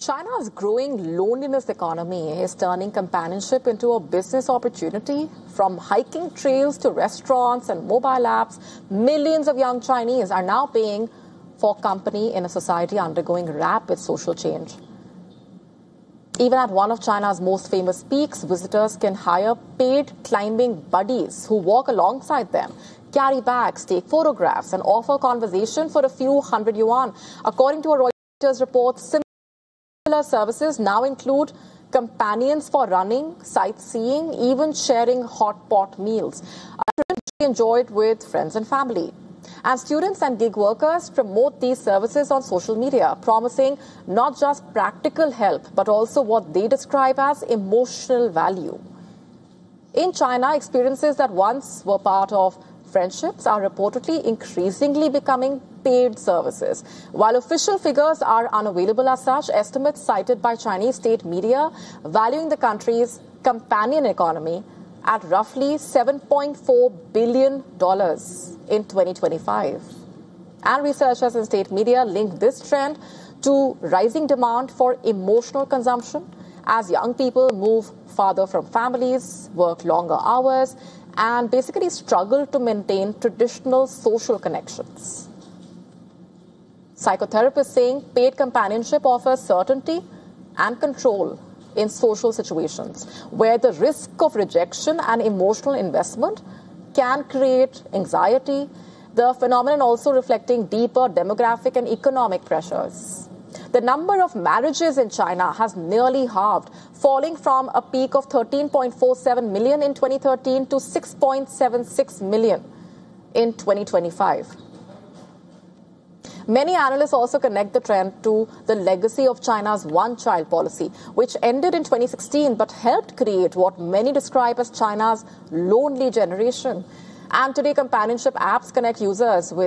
China's growing loneliness economy is turning companionship into a business opportunity. From hiking trails to restaurants and mobile apps, millions of young Chinese are now paying for company in a society undergoing rapid social change. Even at one of China's most famous peaks, visitors can hire paid climbing buddies who walk alongside them, carry bags, take photographs, and offer conversation for a few hundred yuan. According to a Reuters report, similar services now include companions for running, sightseeing, even sharing hot pot meals. Enjoyed with friends and family. And students and gig workers promote these services on social media, promising not just practical help, but also what they describe as emotional value. In China, experiences that once were part of friendships are reportedly increasingly becoming paid services. While official figures are unavailable as such, estimates cited by Chinese state media valuing the country's companion economy at roughly $7.4 billion in 2025. And researchers in state media link this trend to rising demand for emotional consumption as young people move farther from families, work longer hours, and basically struggle to maintain traditional social connections. Psychotherapists saying paid companionship offers certainty and control in social situations where the risk of rejection and emotional investment can create anxiety, the phenomenon also reflecting deeper demographic and economic pressures. The number of marriages in China has nearly halved, falling from a peak of 13.47 million in 2013 to 6.76 million in 2025. Many analysts also connect the trend to the legacy of China's one-child policy, which ended in 2016 but helped create what many describe as China's lonely generation. And today, companionship apps connect users with